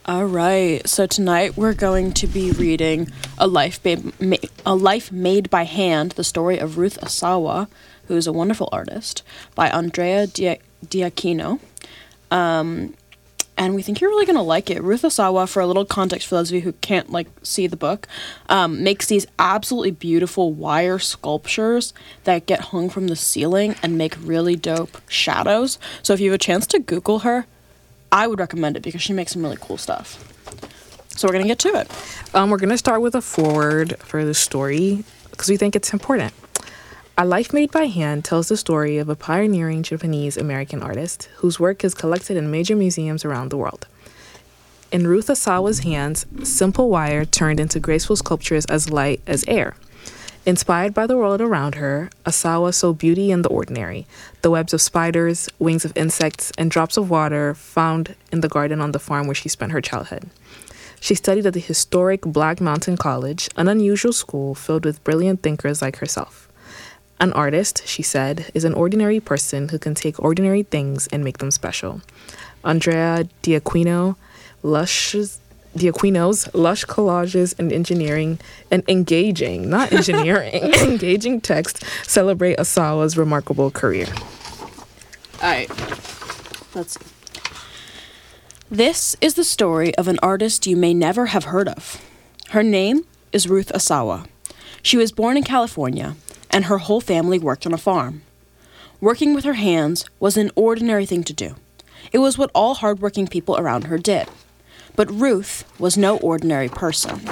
All right, so tonight we're going to be reading A Life Made by Hand, the story of Ruth Asawa, who is a wonderful artist, by Andrea Diacchino. And we think you're really going to like it. Ruth Asawa, for a little context for those of you who can't, see the book, makes these absolutely beautiful wire sculptures that get hung from the ceiling and make really dope shadows. So if you have a chance to Google her, I would recommend it because she makes some really cool stuff. So we're going to get to it. We're going to start with a foreword for the story because we think it's important. A Life Made by Hand tells the story of a pioneering Japanese-American artist whose work is collected in major museums around the world. In Ruth Asawa's hands, simple wire turned into graceful sculptures as light as air. Inspired by the world around her, Asawa saw beauty in the ordinary, the webs of spiders, wings of insects, and drops of water found in the garden on the farm where she spent her childhood. She studied at the historic Black Mountain College, an unusual school filled with brilliant thinkers like herself. An artist, she said, is an ordinary person who can take ordinary things and make them special. Andrea Diacchino's lush collages and engaging text celebrate Asawa's remarkable career. All right, let's see. This is the story of an artist you may never have heard of. Her name is Ruth Asawa. She was born in California, and her whole family worked on a farm. Working with her hands was an ordinary thing to do. It was what all hardworking people around her did. But Ruth was no ordinary person.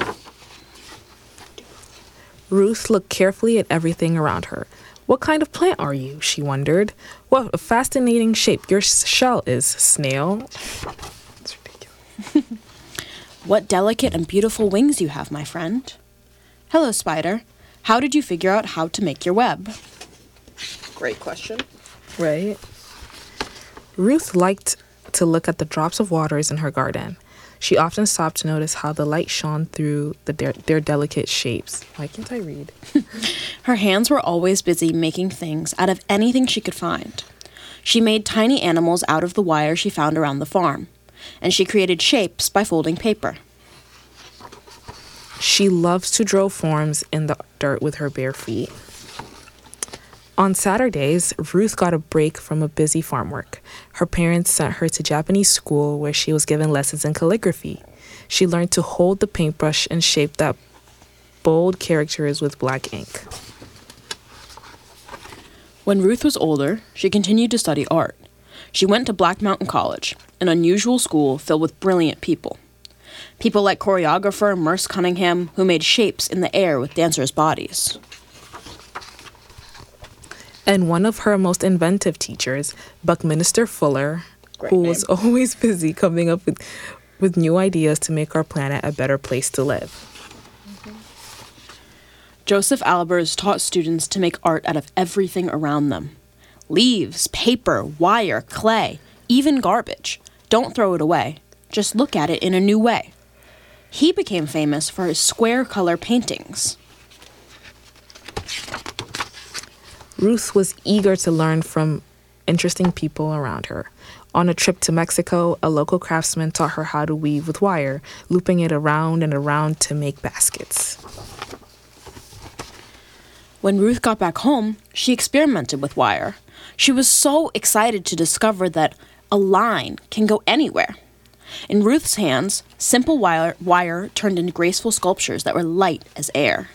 Ruth looked carefully at everything around her. "What kind of plant are you?" she wondered. "What a fascinating shape your shell is, snail." That's ridiculous. "What delicate and beautiful wings you have, my friend." "Hello, spider. How did you figure out how to make your web?" Great question. Right? Ruth liked to look at the drops of waters in her garden. She often stopped to notice how the light shone through their delicate shapes. Why can't I read? Her hands were always busy making things out of anything she could find. She made tiny animals out of the wire she found around the farm, and she created shapes by folding paper. She loves to draw forms in the dirt with her bare feet. On Saturdays, Ruth got a break from a busy farm work. Her parents sent her to Japanese school where she was given lessons in calligraphy. She learned to hold the paintbrush and shape that bold characters with black ink. When Ruth was older, she continued to study art. She went to Black Mountain College, an unusual school filled with brilliant people. People like choreographer Merce Cunningham, who made shapes in the air with dancers' bodies. And one of her most inventive teachers, Buckminster Fuller, who was always busy coming up with new ideas to make our planet a better place to live. Joseph Albers taught students to make art out of everything around them. Leaves, paper, wire, clay, even garbage. Don't throw it away. Just look at it in a new way. He became famous for his square color paintings. Ruth was eager to learn from interesting people around her. On a trip to Mexico, a local craftsman taught her how to weave with wire, looping it around and around to make baskets. When Ruth got back home, she experimented with wire. She was so excited to discover that a line can go anywhere. In Ruth's hands, simple wire turned into graceful sculptures that were light as air.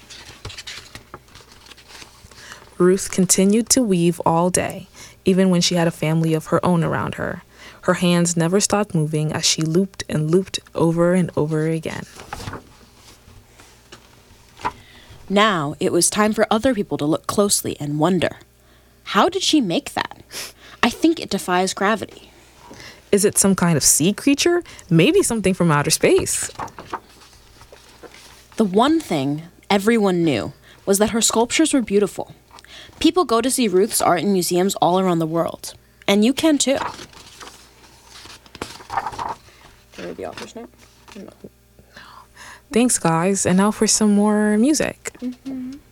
Ruth continued to weave all day, even when she had a family of her own around her. Her hands never stopped moving as she looped and looped over and over again. Now it was time for other people to look closely and wonder, how did she make that? I think it defies gravity. Is it some kind of sea creature? Maybe something from outer space. The one thing everyone knew was that her sculptures were beautiful. People go to see Ruth's art in museums all around the world. And you can too. Do you read the author's note? No. Thanks, guys. And now for some more music. Mm-hmm.